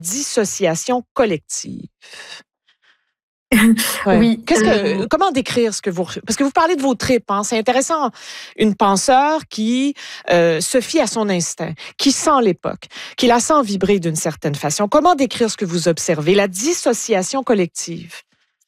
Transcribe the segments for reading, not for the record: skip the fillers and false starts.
dissociation collective. Ouais. Oui. Comment décrire ce que vous... Parce que vous parlez de vos tripes, hein, c'est intéressant. Une penseur qui se fie à son instinct, qui sent l'époque, qui la sent vibrer d'une certaine façon. Comment décrire ce que vous observez, la dissociation collective?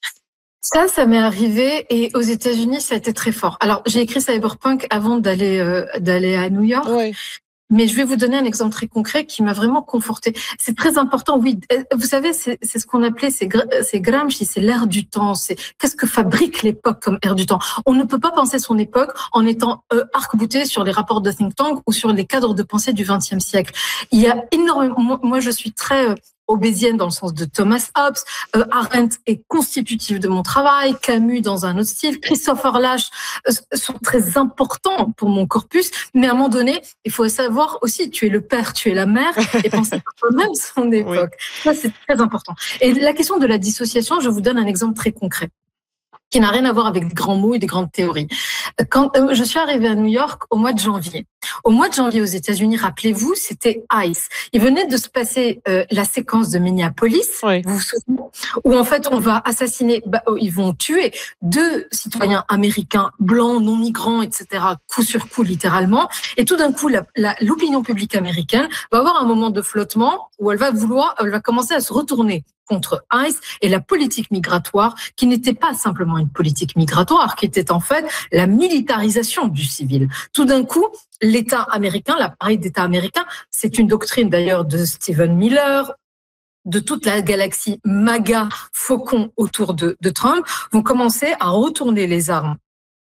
Ça m'est arrivé et aux États-Unis, ça a été très fort. Alors, j'ai écrit Cyberpunk avant d'aller à New York. Oui. Mais je vais vous donner un exemple très concret qui m'a vraiment confortée. C'est très important, oui. Vous savez, c'est ce qu'on appelait, c'est Gramsci, c'est l'ère du temps. C'est qu'est-ce que fabrique l'époque comme ère du temps. On ne peut pas penser son époque en étant arc-bouté sur les rapports de think tank ou sur les cadres de pensée du XXe siècle. Il y a énormément. Moi, je suis très obésienne dans le sens de Thomas Hobbes, Arendt est constitutive de mon travail, Camus dans un autre style, Christopher Lasch sont très importants pour mon corpus, mais à un moment donné, il faut savoir aussi, tu es le père, tu es la mère, et penser à toi-même son époque. Oui. Ça, c'est très important. Et la question de la dissociation, je vous donne un exemple très concret qui n'a rien à voir avec des grands mots et des grandes théories. Quand je suis arrivée à New York au mois de janvier. Au mois de janvier aux États-Unis, rappelez-vous, c'était ICE. Il venait de se passer la séquence de Minneapolis, oui. Vous vous souvenez, où en fait on va assassiner, ils vont tuer 2 citoyens américains blancs, non migrants, etc. Coup sur coup, littéralement. Et tout d'un coup, l'opinion publique américaine va avoir un moment de flottement où elle va commencer à se retourner contre ICE et la politique migratoire, qui n'était pas simplement une politique migratoire, qui était en fait la militarisation du civil. Tout d'un coup, l'État américain, l'appareil d'État américain, c'est une doctrine d'ailleurs de Stephen Miller, de toute la galaxie MAGA, faucon autour de Trump, vont commencer à retourner les armes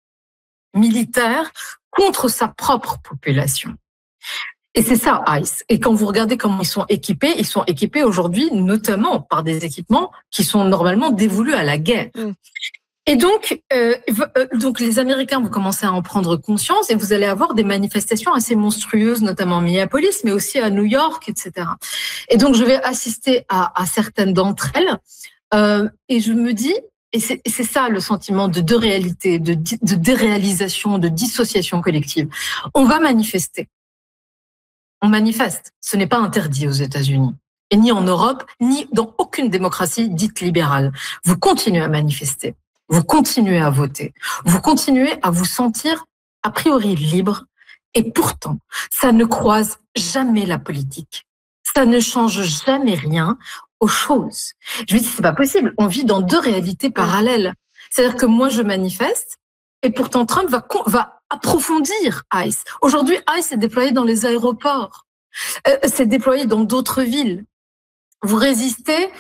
militaires contre sa propre population. Et c'est ça, ICE. Et quand vous regardez comment ils sont équipés aujourd'hui notamment par des équipements qui sont normalement dévolus à la guerre. Et donc les Américains vont commencer à en prendre conscience et vous allez avoir des manifestations assez monstrueuses, notamment à Minneapolis, mais aussi à New York, etc. Et donc, je vais assister à certaines d'entre elles et je me dis, et c'est ça le sentiment de réalité, de déréalisation, de dissociation collective. On va manifester. On manifeste. Ce n'est pas interdit aux États-Unis. Et ni en Europe, ni dans aucune démocratie dite libérale. Vous continuez à manifester. Vous continuez à voter. Vous continuez à vous sentir a priori libre. Et pourtant, ça ne croise jamais la politique. Ça ne change jamais rien aux choses. Je me dis, c'est pas possible. On vit dans 2 réalités parallèles. C'est-à-dire que moi, je manifeste et pourtant Trump va approfondir ICE. Aujourd'hui, ICE est déployé dans les aéroports. C'est déployé dans d'autres villes. Vous résistez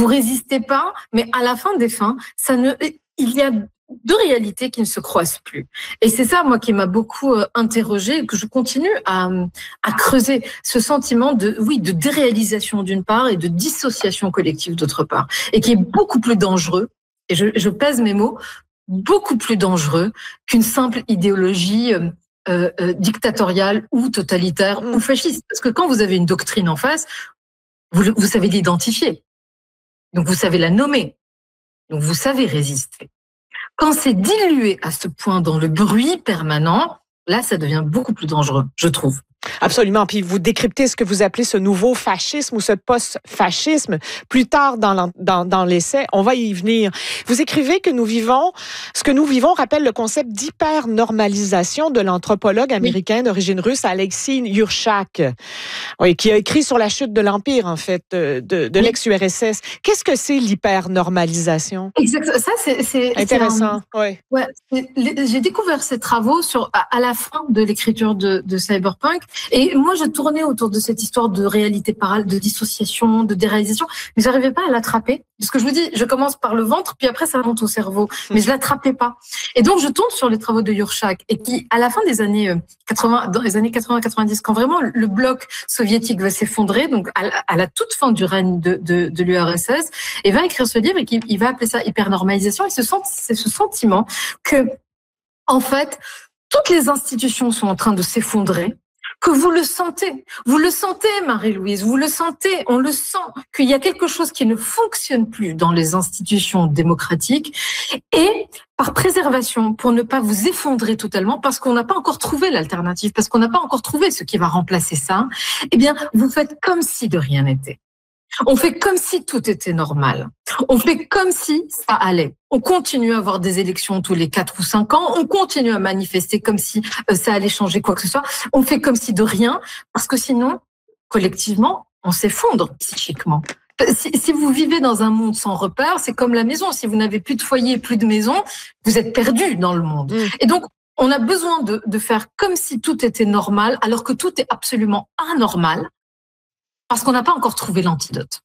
pas, mais à la fin des fins, il y a 2 réalités qui ne se croisent plus. Et c'est ça, moi, qui m'a beaucoup interrogée et que je continue à creuser. Ce sentiment de déréalisation d'une part et de dissociation collective d'autre part. Et qui est beaucoup plus dangereux, et je pèse mes mots, beaucoup plus dangereux qu'une simple idéologie dictatoriale ou totalitaire ou fasciste. Parce que quand vous avez une doctrine en face, vous savez l'identifier. Donc vous savez la nommer. Donc vous savez résister. Quand c'est dilué à ce point dans le bruit permanent, là, ça devient beaucoup plus dangereux, je trouve. Absolument. Puis vous décryptez ce que vous appelez ce nouveau fascisme ou ce post-fascisme. Plus tard dans l'essai, on va y venir. Vous écrivez que ce que nous vivons rappelle le concept d'hyper-normalisation de l'anthropologue américain d'origine russe Alexis Yurchak, qui a écrit sur la chute de l'Empire, en fait, de l'ex-URSS. Qu'est-ce que c'est l'hyper-normalisation? Exactement. Ça, c'est intéressant. J'ai découvert ces travaux à la fin de l'écriture de Cyberpunk. Et moi, je tournais autour de cette histoire de réalité parallèle, de dissociation, de déréalisation, mais j'arrivais pas à l'attraper. Parce que je vous dis, je commence par le ventre, puis après ça monte au cerveau. Mais je l'attrapais pas. Et donc, je tombe sur les travaux de Yurchak, et qui, à la fin des années 80, dans les années 80-90, quand vraiment le bloc soviétique va s'effondrer, donc à la toute fin du règne de l'URSS, et va écrire ce livre, et il va appeler ça hypernormalisation, et c'est ce sentiment que, en fait, toutes les institutions sont en train de s'effondrer, que vous le sentez, Marie-Louise, vous le sentez, on le sent, qu'il y a quelque chose qui ne fonctionne plus dans les institutions démocratiques et par préservation, pour ne pas vous effondrer totalement, parce qu'on n'a pas encore trouvé l'alternative, parce qu'on n'a pas encore trouvé ce qui va remplacer ça, eh bien, vous faites comme si de rien n'était. On fait comme si tout était normal. On fait comme si ça allait. On continue à avoir des élections tous les 4 ou 5 ans. On continue à manifester comme si ça allait changer quoi que ce soit. On fait comme si de rien, parce que sinon, collectivement, on s'effondre psychiquement. Si vous vivez dans un monde sans repère, c'est comme la maison. Si vous n'avez plus de foyer, plus de maison, vous êtes perdu dans le monde. Et donc, on a besoin de faire comme si tout était normal, alors que tout est absolument anormal, parce qu'on n'a pas encore trouvé l'antidote.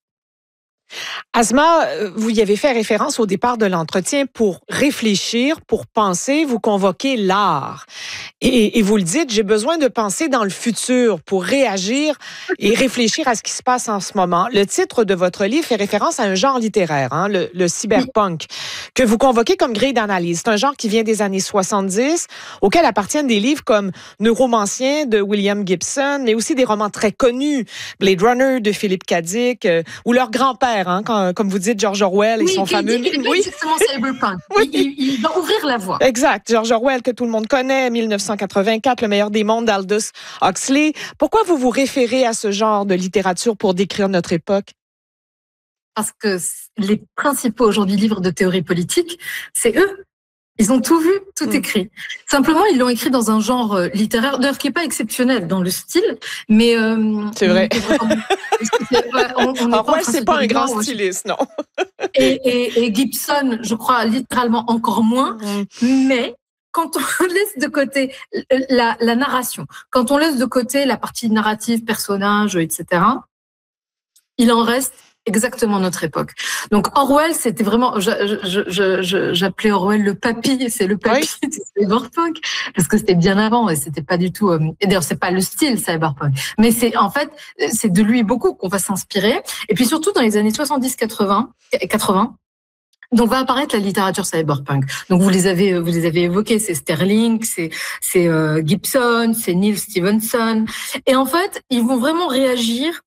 Asma, vous y avez fait référence au départ de l'entretien. Pour réfléchir, pour penser, vous convoquez l'art. Et vous le dites, j'ai besoin de penser dans le futur pour réagir et réfléchir à ce qui se passe en ce moment. Le titre de votre livre fait référence à un genre littéraire, hein, le cyberpunk, que vous convoquez comme grille d'analyse. C'est un genre qui vient des années 70, auquel appartiennent des livres comme Neuromancien de William Gibson, mais aussi des romans très connus, Blade Runner de Philippe K. Dick, ou leur grand-père, hein, comme vous dites, George Orwell et son fameux... Oui, exactement, cyberpunk. Oui. Il va ouvrir la voie. Exact. George Orwell, que tout le monde connaît, 1984, Le meilleur des mondes d'Aldous Huxley. Pourquoi vous vous référez à ce genre de littérature pour décrire notre époque? Parce que les principaux aujourd'hui livres de théorie politique, c'est eux. Ils ont tout vu, tout écrit. Simplement, ils l'ont écrit dans un genre littéraire, d'ailleurs qui n'est pas exceptionnel dans le style, mais... c'est vrai. Orwell, c'est pas un grand styliste, non. et Gibson, je crois, littéralement encore moins, mais quand on laisse de côté la narration, quand on laisse de côté la partie narrative, personnage, etc., il en reste exactement notre époque. Donc Orwell, c'était vraiment, j'appelais Orwell le papy, c'est le papy du cyberpunk, parce que c'était bien avant et c'était pas du tout. Et d'ailleurs, c'est pas le style cyberpunk, mais c'est en fait, c'est de lui beaucoup qu'on va s'inspirer. Et puis surtout dans les années 70-80. Donc va apparaître la littérature cyberpunk. Donc vous les avez évoqués, c'est Sterling, c'est Gibson, c'est Neil Stephenson, et en fait ils vont vraiment réagir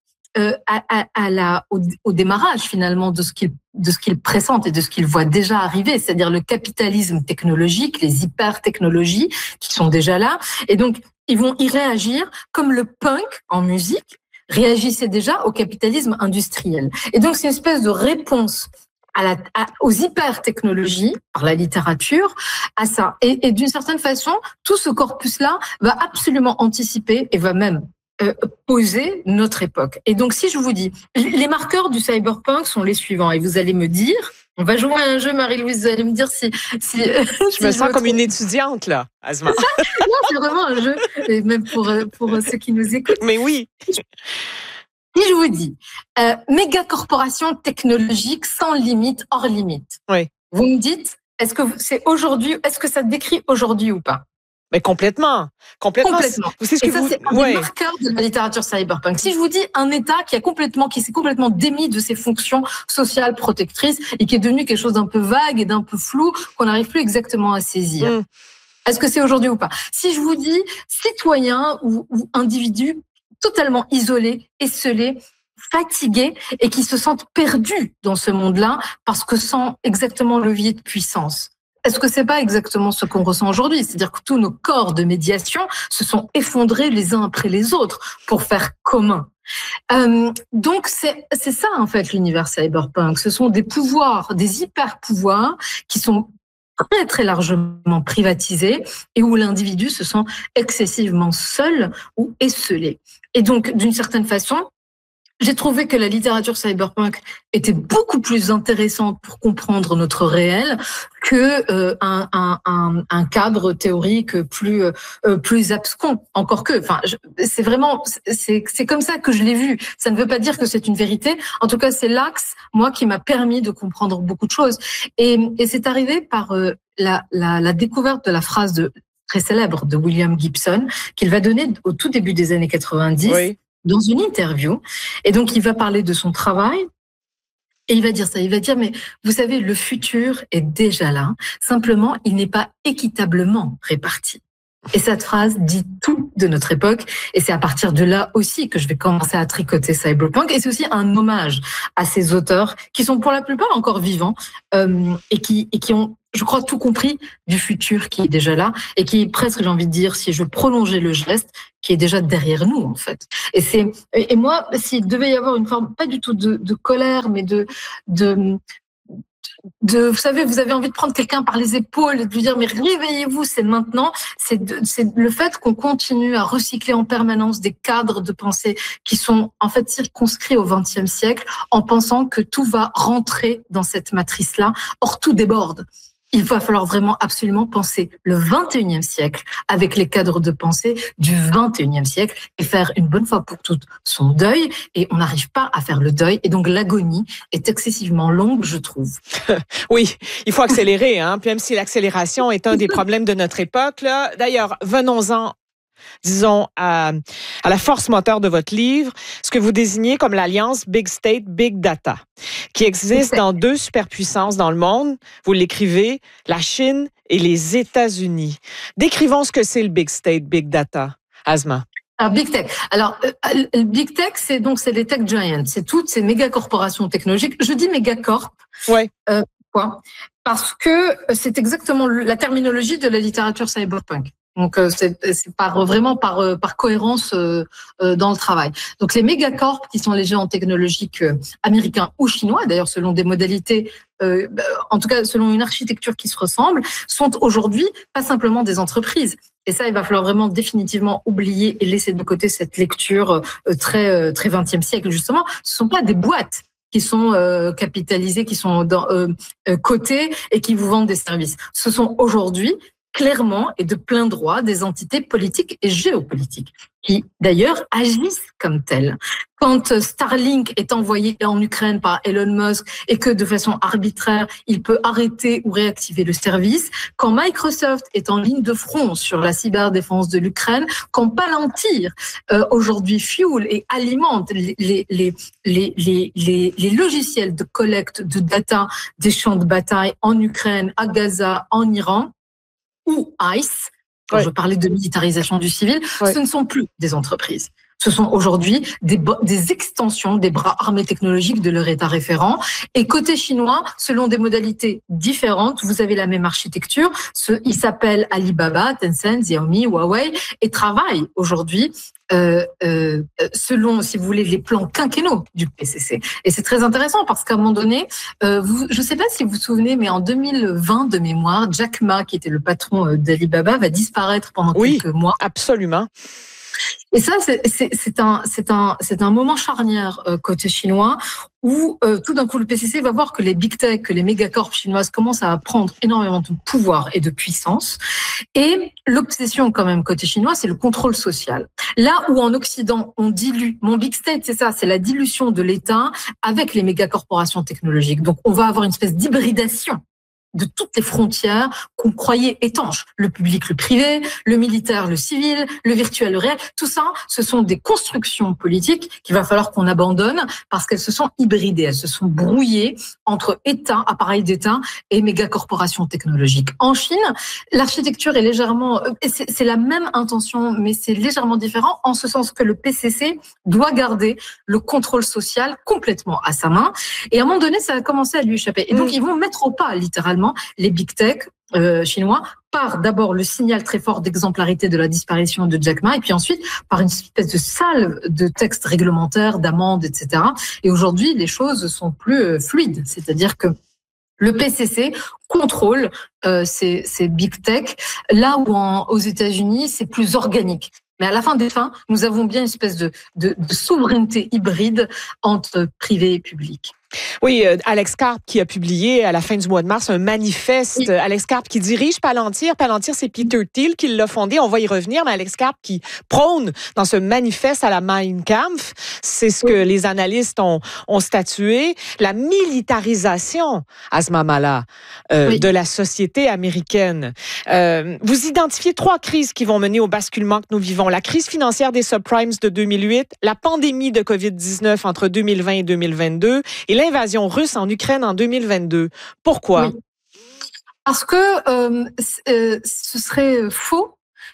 au démarrage finalement de ce qu'ils pressentent et de ce qu'ils voient déjà arriver, c'est-à-dire le capitalisme technologique, les hyper-technologies qui sont déjà là, et donc ils vont y réagir comme le punk en musique réagissait déjà au capitalisme industriel. Et donc c'est une espèce de réponse aux hyper-technologies par la littérature, à ça. Et d'une certaine façon, tout ce corpus-là va absolument anticiper et va même poser notre époque. Et donc, si je vous dis, les marqueurs du cyberpunk sont les suivants, et vous allez me dire, on va jouer à un jeu, Marie-Louise, vous allez me dire si je me sens comme une étudiante, là, Asma. Non, c'est vraiment un jeu, et même pour ceux qui nous écoutent. Mais oui. Si je vous dis, méga corporation technologique sans limite, hors limite. Oui. Vous me dites, est-ce que c'est aujourd'hui, est-ce que ça décrit aujourd'hui ou pas? Mais complètement. C'est c'est un des marqueurs de la littérature cyberpunk. Si je vous dis un État qui s'est complètement démis de ses fonctions sociales protectrices et qui est devenu quelque chose d'un peu vague et d'un peu flou qu'on n'arrive plus exactement à saisir. Est-ce que c'est aujourd'hui ou pas? Si je vous dis citoyen ou individu totalement isolés, esselés, fatigués et qui se sentent perdus dans ce monde-là parce que sans exactement levier de puissance. Est-ce que c'est pas exactement ce qu'on ressent aujourd'hui? C'est-à-dire que tous nos corps de médiation se sont effondrés les uns après les autres pour faire commun. Donc c'est ça en fait l'univers cyberpunk. Ce sont des pouvoirs, des hyper-pouvoirs qui sont très très largement privatisés et où l'individu se sent excessivement seul ou esselé. Et donc d'une certaine façon, j'ai trouvé que la littérature cyberpunk était beaucoup plus intéressante pour comprendre notre réel que un cadre théorique plus abscon. Encore que, enfin, c'est vraiment c'est comme ça que je l'ai vu. Ça ne veut pas dire que c'est une vérité. En tout cas, c'est l'axe moi qui m'a permis de comprendre beaucoup de choses. Et c'est arrivé par la découverte de la phrase très célèbre de William Gibson qu'il va donner au tout début des années 90. Oui. Dans une interview, et donc il va parler de son travail, et il va dire ça, il va dire, mais vous savez, le futur est déjà là, simplement il n'est pas équitablement réparti. Et cette phrase dit tout de notre époque. Et c'est à partir de là aussi que je vais commencer à tricoter Cyberpunk. Et c'est aussi un hommage à ces auteurs qui sont pour la plupart encore vivants et qui ont, je crois, tout compris du futur qui est déjà là et qui est presque, j'ai envie de dire, si je prolongeais le geste, qui est déjà derrière nous, en fait. Et moi, s'il devait y avoir une forme, pas du tout de colère, mais vous savez, vous avez envie de prendre quelqu'un par les épaules et de lui dire mais réveillez-vous, c'est maintenant. C'est le fait qu'on continue à recycler en permanence des cadres de pensée qui sont en fait circonscrits au XXe siècle en pensant que tout va rentrer dans cette matrice-là. Or, tout déborde. Il va falloir vraiment absolument penser le 21e siècle avec les cadres de pensée du 21e siècle et faire une bonne fois pour toutes son deuil. Et on n'arrive pas à faire le deuil. Et donc, l'agonie est excessivement longue, je trouve. Oui, il faut accélérer, hein. Puis même si l'accélération est un des problèmes de notre époque, là. D'ailleurs, venons-en, disons, à la force moteur de votre livre, ce que vous désignez comme l'alliance Big State, Big Data, qui existe dans deux superpuissances dans le monde. Vous l'écrivez, la Chine et les États-Unis. Décrivons ce que c'est le Big State, Big Data. Asma. Alors, Big Tech. Alors, le Big Tech, c'est les tech giants. C'est toutes ces méga corporations technologiques. Je dis mégacorp. Ouais. Pourquoi ? Parce que c'est exactement la terminologie de la littérature cyberpunk. Donc c'est vraiment par cohérence dans le travail. Donc les mégacorps qui sont les géants technologiques américains ou chinois, d'ailleurs selon des modalités, en tout cas selon une architecture qui se ressemble, sont aujourd'hui pas simplement des entreprises. Et ça, il va falloir vraiment définitivement oublier et laisser de côté cette lecture très 20e siècle justement. Ce sont pas des boîtes qui sont capitalisées, qui sont cotées et qui vous vendent des services. Ce sont aujourd'hui clairement et de plein droit des entités politiques et géopolitiques qui, d'ailleurs, agissent comme telles. Quand Starlink est envoyé en Ukraine par Elon Musk et que, de façon arbitraire, il peut arrêter ou réactiver le service, quand Microsoft est en ligne de front sur la cyberdéfense de l'Ukraine, quand Palantir, aujourd'hui, fuel et alimente les logiciels de collecte de data des champs de bataille en Ukraine, à Gaza, en Iran, ou ICE, quand je parlais de militarisation du civil, ce ne sont plus des entreprises. Ce sont aujourd'hui des extensions des bras armés technologiques de leur État référent. Et côté chinois, selon des modalités différentes, vous avez la même architecture. Ils s'appellent Alibaba, Tencent, Xiaomi, Huawei et travaillent aujourd'hui selon, si vous voulez, les plans quinquennaux du PCC. Et c'est très intéressant parce qu'à un moment donné, je ne sais pas si vous vous souvenez, mais en 2020 de mémoire, Jack Ma, qui était le patron d'Alibaba, va disparaître pendant quelques mois. Absolument. Et ça, c'est un moment charnière côté chinois où tout d'un coup le PCC va voir que les big tech, que les mégacorps chinoises commencent à prendre énormément de pouvoir et de puissance. Et l'obsession quand même côté chinois, c'est le contrôle social. Là où en Occident on dilue, mon big state, c'est ça, c'est la dilution de l'État avec les mégacorporations technologiques. Donc on va avoir une espèce d'hybridation de toutes les frontières qu'on croyait étanches. Le public, le privé, le militaire, le civil, le virtuel, le réel. Tout ça, ce sont des constructions politiques qu'il va falloir qu'on abandonne parce qu'elles se sont hybridées, elles se sont brouillées entre États, appareils d'État et mégacorporations technologiques. En Chine, l'architecture est légèrement, c'est la même intention, mais c'est légèrement différent en ce sens que le PCC doit garder le contrôle social complètement à sa main. Et à un moment donné, ça a commencé à lui échapper. Et donc, ils vont mettre au pas, littéralement, les big tech chinois, par d'abord le signal très fort d'exemplarité de la disparition de Jack Ma, et puis ensuite par une espèce de salve de textes réglementaires, d'amendes, etc. Et aujourd'hui, les choses sont plus fluides, c'est-à-dire que le PCC contrôle ces big tech, là où aux États-Unis, c'est plus organique. Mais à la fin des fins, nous avons bien une espèce de souveraineté hybride entre privé et public. Oui, Alex Karp qui a publié à la fin du mois de mars un manifeste. Oui. Alex Karp qui dirige Palantir. Palantir, c'est Peter Thiel qui l'a fondé. On va y revenir, mais Alex Karp qui prône dans ce manifeste à la Mein Kampf, c'est ce que les analystes ont statué, la militarisation, Asma Mala, de la société américaine. Vous identifiez 3 crises qui vont mener au basculement que nous vivons. La crise financière des subprimes de 2008, la pandémie de COVID-19 entre 2020 et 2022 et l'invasion russe en Ukraine en 2022. Pourquoi? Parce que ce serait faux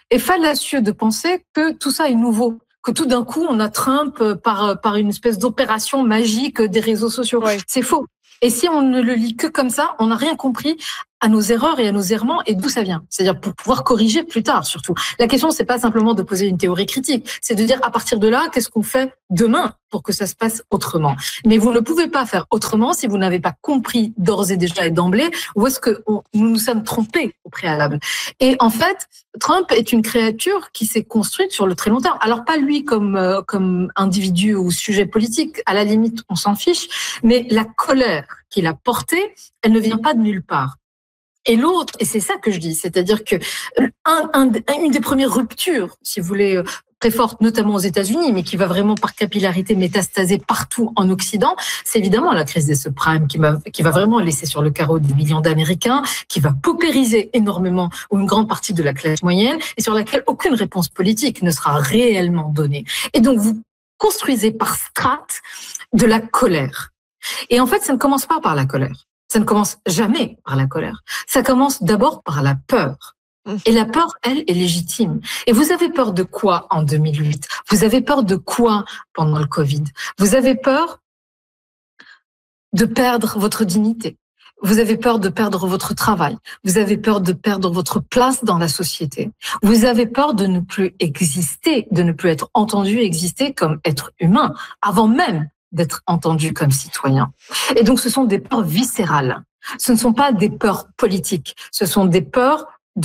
est fallacieux de penser que tout ça est nouveau, que tout d'un coup, on a Trump par une espèce d'opération magique des réseaux sociaux. Ouais. C'est faux. Et si on ne le lit que comme ça, on n'a rien compris à nos erreurs et à nos errements et d'où ça vient. C'est-à-dire pour pouvoir corriger plus tard, surtout. La question, c'est pas simplement de poser une théorie critique, c'est de dire à partir de là, qu'est-ce qu'on fait demain pour que ça se passe autrement. Mais vous ne pouvez pas faire autrement si vous n'avez pas compris d'ores et déjà et d'emblée où est-ce que nous nous sommes trompés au préalable. Et en fait, Trump est une créature qui s'est construite sur le très long terme. Alors pas lui comme individu ou sujet politique, à la limite, on s'en fiche, mais la colère qu'il a portée, elle ne vient pas de nulle part. Et l'autre, et c'est ça que je dis, c'est-à-dire que une des premières ruptures, si vous voulez, très forte, notamment aux États-Unis, mais qui va vraiment par capillarité métastaser partout en Occident, c'est évidemment la crise des subprimes qui va vraiment laisser sur le carreau des millions d'Américains, qui va paupériser énormément une grande partie de la classe moyenne et sur laquelle aucune réponse politique ne sera réellement donnée. Et donc, vous construisez par strates de la colère. Et en fait, ça ne commence pas par la colère. Ça ne commence jamais par la colère. Ça commence d'abord par la peur. Et la peur, elle, est légitime. Et vous avez peur de quoi en 2008 ? Vous avez peur de quoi pendant le Covid ? Vous avez peur de perdre votre dignité. Vous avez peur de perdre votre travail. Vous avez peur de perdre votre place dans la société. Vous avez peur de ne plus exister, de ne plus être entendu exister comme être humain, avant même d'être entendu comme citoyen. Et donc, ce sont des peurs viscérales. Ce ne sont pas des peurs politiques. Ce sont des peurs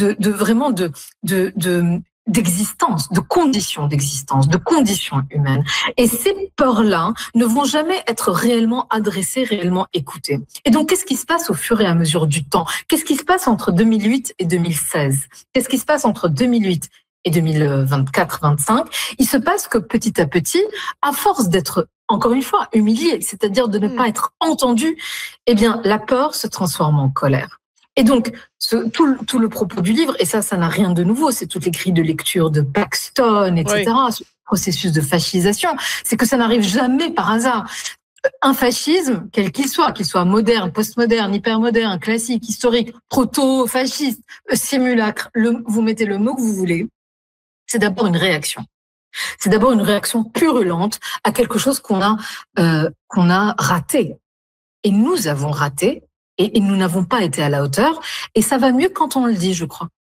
d'existence, de conditions d'existence, de conditions humaines. Et ces peurs-là ne vont jamais être réellement adressées, réellement écoutées. Et donc, qu'est-ce qui se passe au fur et à mesure du temps ? Qu'est-ce qui se passe entre 2008 et 2016 ? Qu'est-ce qui se passe entre 2008 et 2024-25 ? Il se passe que petit à petit, à force d'être encore une fois, humilié, c'est-à-dire de ne pas être entendu, eh bien, la peur se transforme en colère. Et donc, tout le propos du livre, et ça n'a rien de nouveau, c'est toutes les grilles de lecture de Paxton, etc., ce processus de fascisation, c'est que ça n'arrive jamais par hasard. Un fascisme, quel qu'il soit moderne, postmoderne, hypermoderne, classique, historique, proto-fasciste, simulacre, vous mettez le mot que vous voulez, c'est d'abord une réaction. C'est d'abord une réaction purulente à quelque chose qu'on a raté. Et nous avons raté, et nous n'avons pas été à la hauteur. Et ça va mieux quand on le dit, je crois.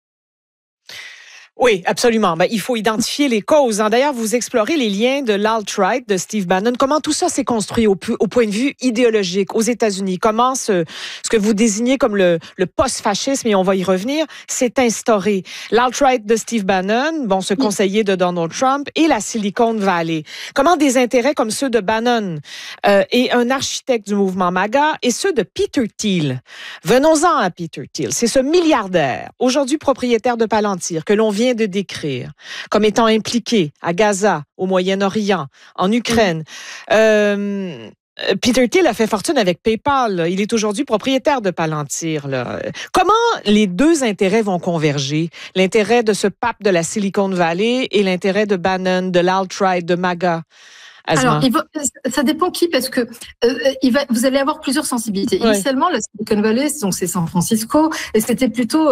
Oui, absolument. Il faut identifier les causes. D'ailleurs, vous explorez les liens de l'alt-right de Steve Bannon. Comment tout ça s'est construit au point de vue idéologique aux États-Unis? Comment ce que vous désignez comme le post-fascisme, et on va y revenir, s'est instauré? L'alt-right de Steve Bannon, ce conseiller de Donald Trump, et la Silicon Valley. Comment des intérêts comme ceux de Bannon et un architecte du mouvement MAGA et ceux de Peter Thiel. Venons-en à Peter Thiel. C'est ce milliardaire, aujourd'hui propriétaire de Palantir, que l'on vient de décrire comme étant impliqué à Gaza, au Moyen-Orient, en Ukraine. Peter Thiel a fait fortune avec PayPal. Il est aujourd'hui propriétaire de Palantir. Comment les deux intérêts vont converger? L'intérêt de ce pape de la Silicon Valley et l'intérêt de Bannon, de l'alt-right, de MAGA? Asma. Alors, ça dépend qui, parce que vous allez avoir plusieurs sensibilités. Ouais. Initialement, la Silicon Valley, donc c'est San Francisco, et c'était plutôt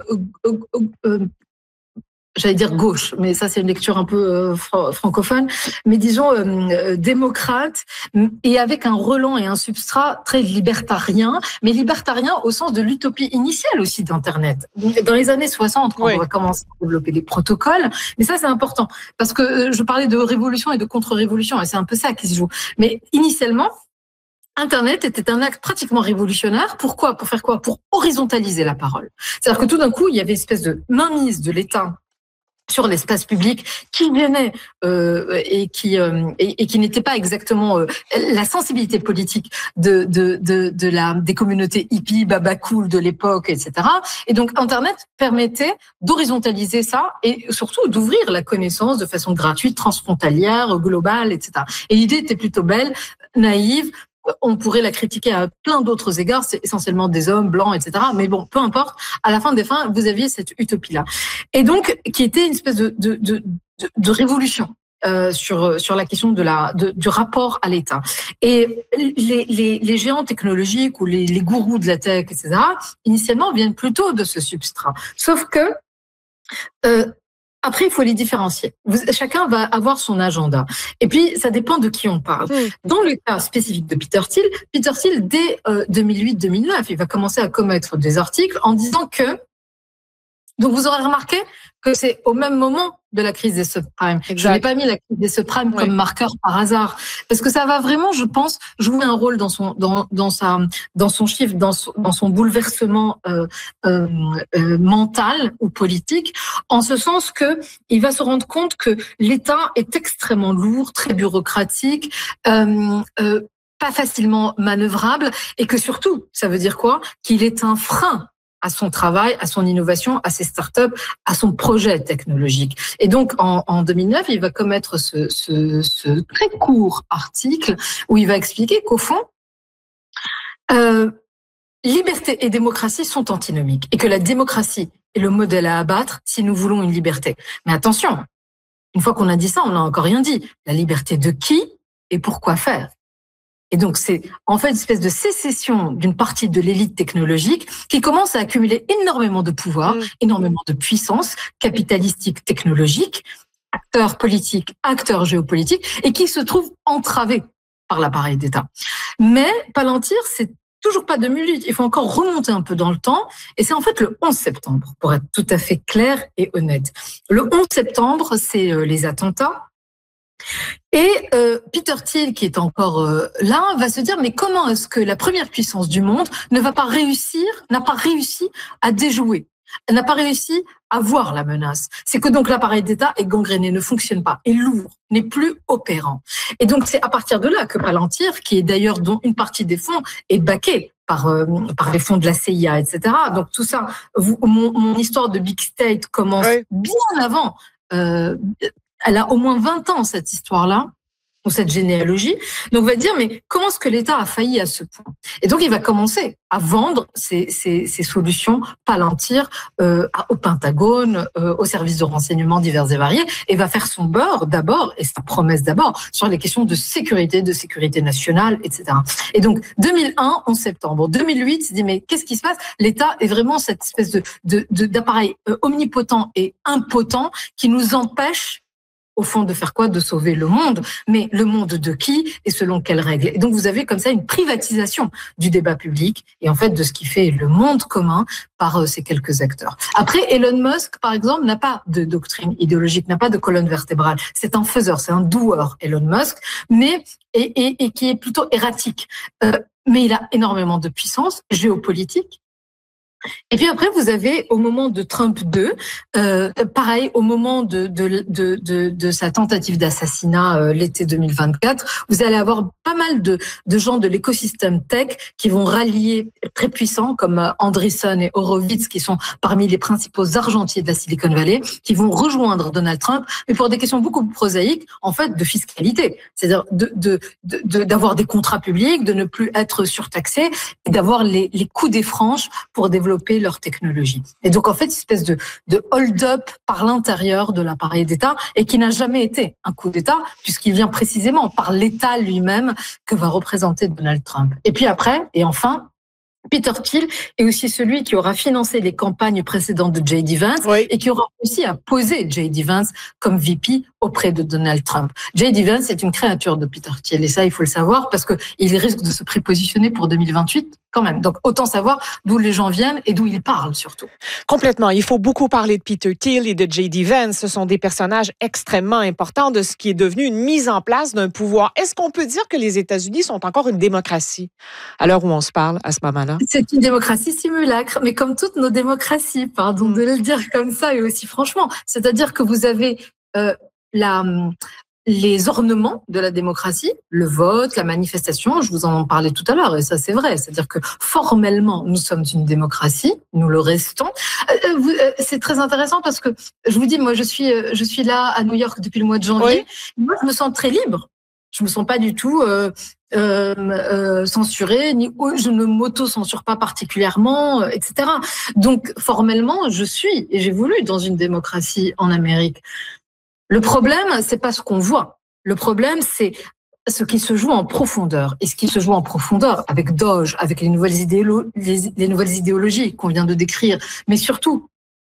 j'allais dire gauche, mais ça c'est une lecture un peu francophone, mais disons démocrate, et avec un relent et un substrat très libertarien, mais libertarien au sens de l'utopie initiale aussi d'Internet. Dans les années 60, quand on va commencer à développer les protocoles, mais ça c'est important, parce que je parlais de révolution et de contre-révolution, et c'est un peu ça qui se joue. Mais initialement, Internet était un acte pratiquement révolutionnaire. Pourquoi ? Pour faire quoi ? Pour horizontaliser la parole. C'est-à-dire que tout d'un coup, il y avait une espèce de mainmise de l'État sur l'espace public qui venait et qui n'était pas exactement la sensibilité politique des communautés hippies, baba cool de l'époque, etc. Et donc Internet permettait d'horizontaliser ça et surtout d'ouvrir la connaissance de façon gratuite, transfrontalière, globale, etc. Et l'idée était plutôt belle, naïve. On pourrait la critiquer à plein d'autres égards, c'est essentiellement des hommes blancs, etc. Mais bon, peu importe. À la fin des fins, vous aviez cette utopie-là, et donc qui était une espèce de révolution sur la question du rapport à l'État. Et les géants technologiques ou les gourous de la tech, etc. Initialement viennent plutôt de ce substrat. Sauf que Après, il faut les différencier. Chacun va avoir son agenda. Et puis, ça dépend de qui on parle. Dans le cas spécifique de Peter Thiel, dès 2008-2009, il va commencer à commettre des articles en disant que... Donc, vous aurez remarqué que c'est au même moment de la crise des subprimes. Exact. Je n'ai pas mis la crise des subprimes comme marqueur par hasard, parce que ça va vraiment, je pense, jouer un rôle dans son chiffre, dans son bouleversement mental ou politique, en ce sens que il va se rendre compte que l'État est extrêmement lourd, très bureaucratique, pas facilement manœuvrable, et que surtout, ça veut dire quoi? Qu'il est un frein à son travail, à son innovation, à ses startups, à son projet technologique. Et donc, en 2009, il va commettre ce très court article où il va expliquer qu'au fond, liberté et démocratie sont antinomiques et que la démocratie est le modèle à abattre si nous voulons une liberté. Mais attention, une fois qu'on a dit ça, on n'a encore rien dit. La liberté de qui et pourquoi faire? Et donc, c'est en fait une espèce de sécession d'une partie de l'élite technologique qui commence à accumuler énormément de pouvoir, énormément de puissance capitalistique, technologique, acteurs politiques, acteurs géopolitiques, et qui se trouve entravés par l'appareil d'État. Mais Palantir, c'est toujours pas 2008. Il faut encore remonter un peu dans le temps. Et c'est en fait le 11 septembre, pour être tout à fait clair et honnête. Le 11 septembre, c'est les attentats. Et Peter Thiel, qui est encore là, va se dire, mais comment est-ce que la première puissance du monde n'a pas réussi à déjouer, n'a pas réussi à voir la menace? C'est que donc l'appareil d'État est gangréné, ne fonctionne pas, est lourd, n'est plus opérant. Et donc c'est à partir de là que Palantir, qui est d'ailleurs dont une partie des fonds est backée par les fonds de la CIA, etc. Donc tout ça, mon histoire de Big State commence bien avant. Elle a au moins 20 ans, cette histoire-là, ou cette généalogie. Donc, on va dire, mais comment est-ce que l'État a failli à ce point? Et donc, il va commencer à vendre ces solutions Palantir au Pentagone, aux services de renseignement divers et variés, et va faire son beurre d'abord, et sa promesse d'abord, sur les questions de sécurité nationale, etc. Et donc, 2001, 11 septembre. 2008, il se dit, mais qu'est-ce qui se passe? L'État est vraiment cette espèce d'appareil omnipotent et impotent qui nous empêche au fond, de faire quoi? De sauver le monde. Mais le monde de qui et selon quelles règles? Et donc, vous avez comme ça une privatisation du débat public et en fait de ce qui fait le monde commun par ces quelques acteurs. Après, Elon Musk, par exemple, n'a pas de doctrine idéologique, n'a pas de colonne vertébrale. C'est un faiseur, c'est un doueur, Elon Musk, mais et qui est plutôt erratique. Mais il a énormément de puissance géopolitique. Et puis après, vous avez au moment de Trump 2, pareil, au moment de sa tentative d'assassinat l'été 2024, vous allez avoir pas mal de gens de l'écosystème tech qui vont rallier très puissants comme Andreessen et Horowitz, qui sont parmi les principaux argentiers de la Silicon Valley, qui vont rejoindre Donald Trump, mais pour des questions beaucoup plus prosaïques, en fait, de fiscalité. C'est-à-dire d'avoir des contrats publics, de ne plus être surtaxé, et d'avoir les coups des franches pour développer leur technologie. Et donc, en fait, une espèce de hold-up par l'intérieur de l'appareil d'État et qui n'a jamais été un coup d'État puisqu'il vient précisément par l'État lui-même que va représenter Donald Trump. Et puis après, et enfin, Peter Thiel est aussi celui qui aura financé les campagnes précédentes de J.D. Vance et qui aura réussi à poser J.D. Vance comme VP auprès de Donald Trump. J.D. Vance est une créature de Peter Thiel et ça, il faut le savoir parce qu'il risque de se prépositionner pour 2028 quand même. Donc, autant savoir d'où les gens viennent et d'où ils parlent surtout. Complètement. Il faut beaucoup parler de Peter Thiel et de J.D. Vance. Ce sont des personnages extrêmement importants de ce qui est devenu une mise en place d'un pouvoir. Est-ce qu'on peut dire que les États-Unis sont encore une démocratie à l'heure où on se parle à ce moment-là? C'est une démocratie simulacre, mais comme toutes nos démocraties, pardon de le dire comme ça et aussi franchement. C'est-à-dire que vous avez les ornements de la démocratie, le vote, la manifestation, je vous en parlais tout à l'heure, et ça c'est vrai, c'est-à-dire que formellement, nous sommes une démocratie, nous le restons. C'est très intéressant parce que, je vous dis, moi je suis là à New York depuis le mois de janvier, moi je me sens très libre, je me sens pas du tout censurée, ni je ne m'auto-censure pas particulièrement, etc. Donc formellement, je suis, et j'évolue dans une démocratie en Amérique. Le problème, c'est pas ce qu'on voit. Le problème, c'est ce qui se joue en profondeur. Et ce qui se joue en profondeur avec Doge, avec les nouvelles idéologies qu'on vient de décrire, mais surtout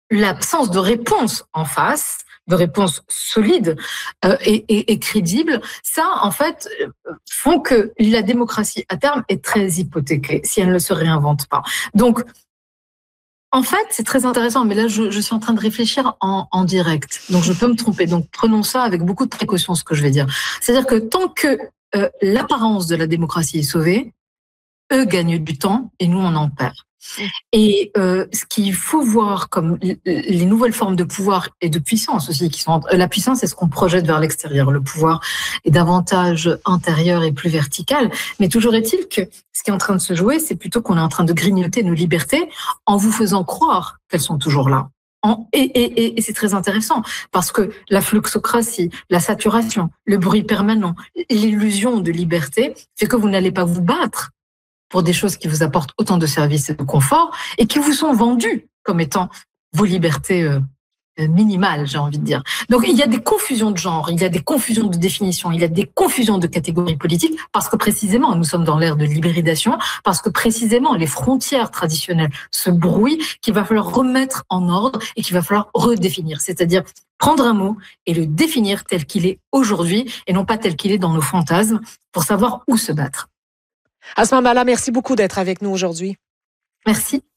l'absence de réponse en face, de réponse solide et crédible, ça, en fait, font que la démocratie, à terme, est très hypothéquée si elle ne se réinvente pas. Donc, en fait, c'est très intéressant, mais là, je suis en train de réfléchir en direct, donc je peux me tromper. Donc, prenons ça avec beaucoup de précaution, ce que je vais dire. C'est-à-dire que tant que l'apparence de la démocratie est sauvée, eux gagnent du temps et nous, on en perd. Et ce qu'il faut voir comme les nouvelles formes de pouvoir et de puissance aussi, qui sont la puissance, c'est ce qu'on projette vers l'extérieur. Le pouvoir est davantage intérieur et plus vertical. Mais toujours est-il que ce qui est en train de se jouer, c'est plutôt qu'on est en train de grignoter nos libertés en vous faisant croire qu'elles sont toujours là. Et c'est très intéressant parce que la fluxocratie, la saturation, le bruit permanent, l'illusion de liberté fait que vous n'allez pas vous battre pour des choses qui vous apportent autant de services et de confort et qui vous sont vendues comme étant vos libertés minimales, j'ai envie de dire. Donc, il y a des confusions de genre, il y a des confusions de définition, il y a des confusions de catégories politiques parce que précisément, nous sommes dans l'ère de l'hybridation, parce que précisément, les frontières traditionnelles se brouillent, qu'il va falloir remettre en ordre et qu'il va falloir redéfinir. C'est-à-dire prendre un mot et le définir tel qu'il est aujourd'hui et non pas tel qu'il est dans nos fantasmes pour savoir où se battre. Asma Mala, merci beaucoup d'être avec nous aujourd'hui. Merci.